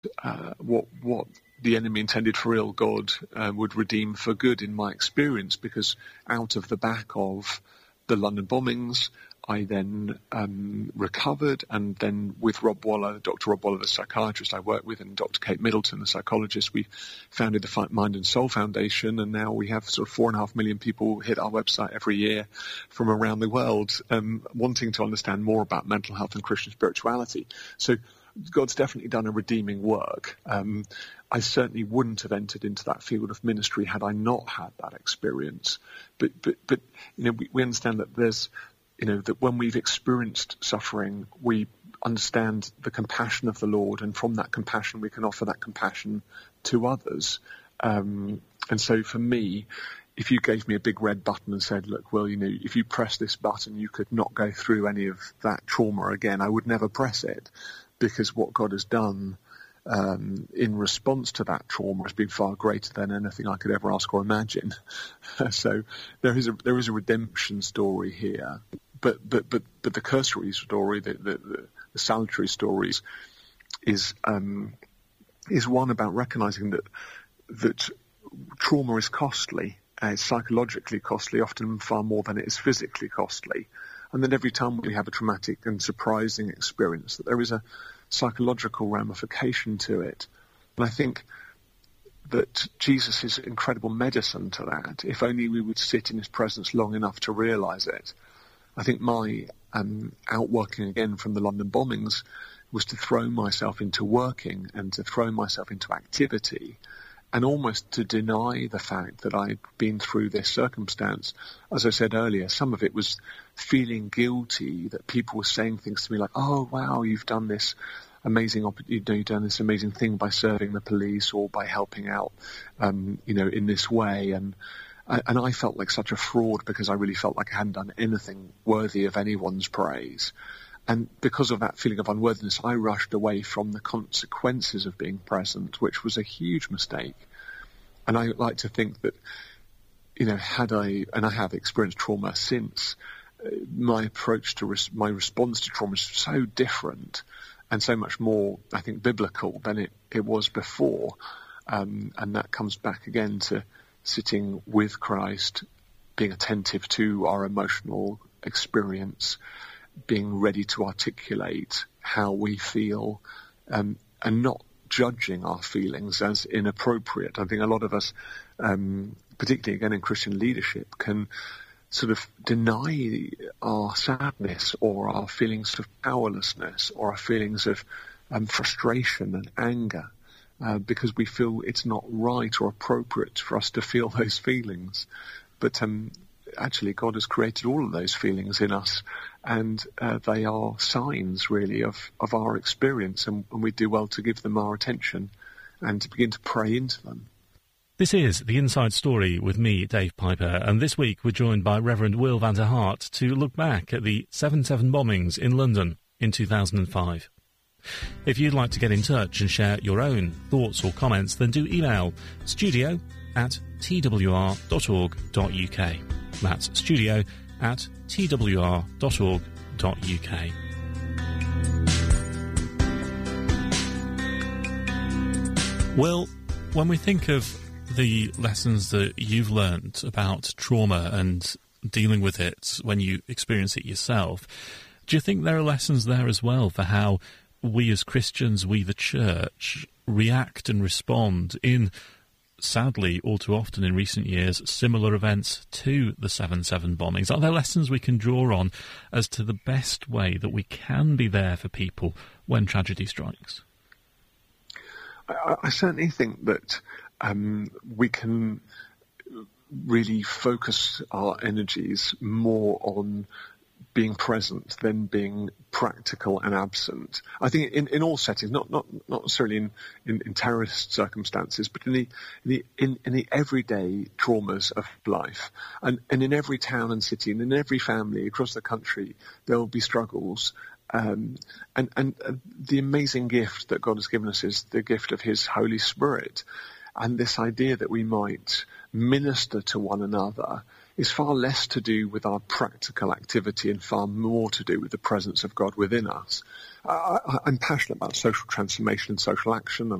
what the enemy intended for ill, God would redeem for good in my experience, because out of the back of the London bombings, I then recovered, and then with Rob Waller, Dr. Rob Waller, the psychiatrist I work with, and Dr. Kate Middleton, the psychologist, we founded the Mind and Soul Foundation, and now we have sort of 4.5 million people hit our website every year from around the world wanting to understand more about mental health and Christian spirituality. So God's definitely done a redeeming work. I certainly wouldn't have entered into that field of ministry had I not had that experience. But we understand that there's, that when we've experienced suffering, we understand the compassion of the Lord, and from that compassion we can offer that compassion to others. And so for me, if you gave me a big red button and said, look, well, if you press this button, you could not go through any of that trauma again, I would never press it, because what God has done in response to that trauma has been far greater than anything I could ever ask or imagine. So there is a redemption story here. But the cursory story, the salutary stories, is one about recognizing that trauma is costly, it's psychologically costly, often far more than it is physically costly, and that every time we have a traumatic and surprising experience, that there is a psychological ramification to it. And I think that Jesus is incredible medicine to that, if only we would sit in his presence long enough to realize it. I think my outworking again from the London bombings was to throw myself into working and to throw myself into activity, and almost to deny the fact that I'd been through this circumstance. As I said earlier, some of it was feeling guilty that people were saying things to me like, oh, wow, you've done this amazing you've done this amazing thing by serving the police or by helping out, in this way. And I felt like such a fraud, because I really felt like I hadn't done anything worthy of anyone's praise. And because of that feeling of unworthiness, I rushed away from the consequences of being present, which was a huge mistake. And I like to think that, and I have experienced trauma since, my approach to my response to trauma is so different and so much more, I think, biblical than it was before. And that comes back again to sitting with Christ, being attentive to our emotional experience, being ready to articulate how we feel, and not judging our feelings as inappropriate. I think a lot of us, particularly again in Christian leadership, can sort of deny our sadness or our feelings of powerlessness or our feelings of frustration and anger, because we feel it's not right or appropriate for us to feel those feelings. But actually, God has created all of those feelings in us, and they are signs, really, of our experience, and we do well to give them our attention and to begin to pray into them. This is The Inside Story with me, Dave Piper, and this week we're joined by Reverend Will van der Hart to look back at the 7/7 bombings in London in 2005. If you'd like to get in touch and share your own thoughts or comments, then do email studio@twr.org.uk. That's studio@twr.org.uk. Well, when we think of the lessons that you've learned about trauma and dealing with it when you experience it yourself, do you think there are lessons there as well for how we as Christians, we the church, react and respond in, sadly, all too often in recent years, similar events to the 7/7 bombings? Are there lessons we can draw on as to the best way that we can be there for people when tragedy strikes? I certainly think that we can really focus our energies more on being present than being practical and absent. I think in all settings, not necessarily in terrorist circumstances, but in the everyday traumas of life, and in every town and city and in every family across the country, there will be struggles. And the amazing gift that God has given us is the gift of His Holy Spirit, and this idea that we might minister to one another is far less to do with our practical activity and far more to do with the presence of God within us. I'm passionate about social transformation and social action, and